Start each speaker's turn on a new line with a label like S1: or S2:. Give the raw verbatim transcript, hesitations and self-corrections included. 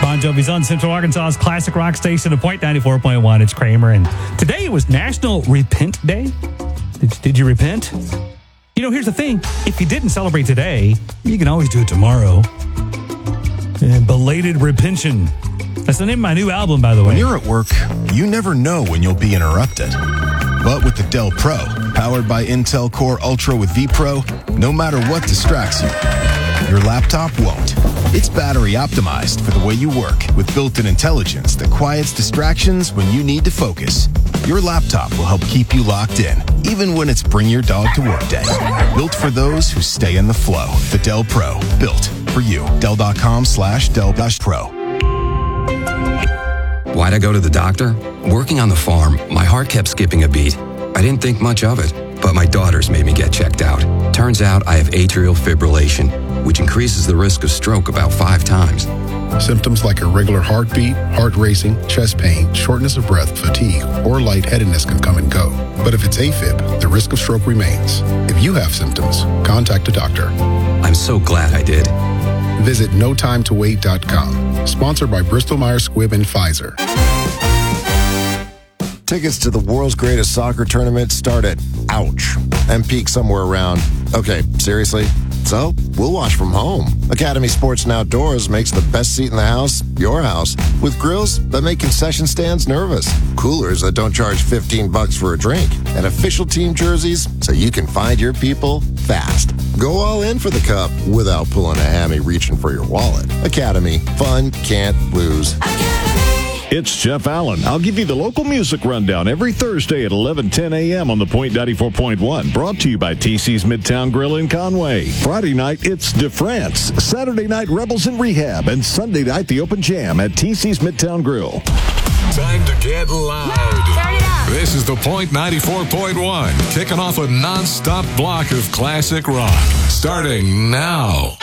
S1: Bon Jovi's on Central Arkansas's classic rock station, a Point ninety-four point one. It's Kramer, and today was National Repent Day. Did, did you repent? You know, here's the thing. If you didn't celebrate today, you can always do it tomorrow. And belated repention. That's the name of my new album, by the way.
S2: When you're at work, you never know when you'll be interrupted. But with the Dell Pro, powered by Intel Core Ultra with vPro, no matter what distracts you, your laptop won't. It's battery optimized for the way you work with built-in intelligence that quiets distractions when you need to focus. Your laptop will help keep you locked in, even when it's bring your dog to work day. Built for those who stay in the flow. The Dell Pro, built for you. Dell.com slash Dell Pro.
S3: Why'd I go to the doctor? Working on the farm, my heart kept skipping a beat. I didn't think much of it, but my daughters made me get checked out. Turns out I have atrial fibrillation, which increases the risk of stroke about five times.
S4: Symptoms like irregular heartbeat, heart racing, chest pain, shortness of breath, fatigue, or lightheadedness can come and go. But if it's AFib, the risk of stroke remains. If you have symptoms, contact a doctor.
S3: I'm so glad I did.
S4: Visit no time to wait dot com. Sponsored by Bristol Myers Squibb and Pfizer.
S5: Tickets to the world's greatest soccer tournament start at, ouch, and peak somewhere around, okay, seriously? So, we'll watch from home. Academy Sports and Outdoors makes the best seat in the house your house, with grills that make concession stands nervous, coolers that don't charge fifteen bucks for a drink, and official team jerseys so you can find your people fast. Go all in for the cup without pulling a hammy reaching for your wallet. Academy, fun can't lose.
S6: It's Jeff Allen. I'll give you the local music rundown every Thursday at eleven ten a.m. on the Point ninety-four point one. Brought to you by T C's Midtown Grill in Conway. Friday night, it's DeFrance. Saturday night, Rebels in Rehab. And Sunday night, the Open Jam at T C's Midtown Grill.
S7: Time to get loud.
S8: Turn it up.
S7: This is the Point ninety-four point one, kicking off a non-stop block of classic rock. Starting now.